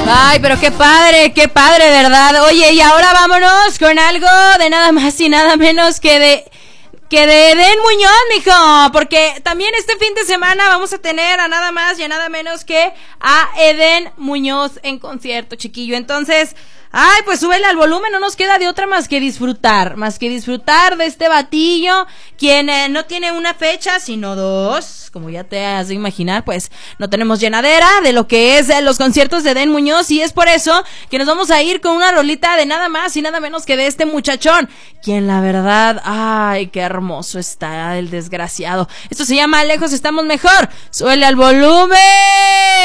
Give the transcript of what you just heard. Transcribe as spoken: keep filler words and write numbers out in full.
Ay, pero qué padre, qué padre, ¿verdad? Oye, y ahora vámonos con algo de nada más y nada menos que de... Que de Edén Muñoz, mijo, porque también este fin de semana vamos a tener a nada más y a nada menos que a Edén Muñoz en concierto, chiquillo. Entonces, ay, pues súbele al volumen, no nos queda de otra más que disfrutar, más que disfrutar de este batillo, quien eh, no tiene una fecha, sino dos, como ya te has de imaginar, pues no tenemos llenadera de lo que es eh, los conciertos de Edén Muñoz, y es por eso que nos vamos a ir con una rolita de nada más y nada menos que de este muchachón, quien la verdad, ay, qué hermoso está el desgraciado. Esto se llama Lejos Estamos Mejor. Súbele al volumen.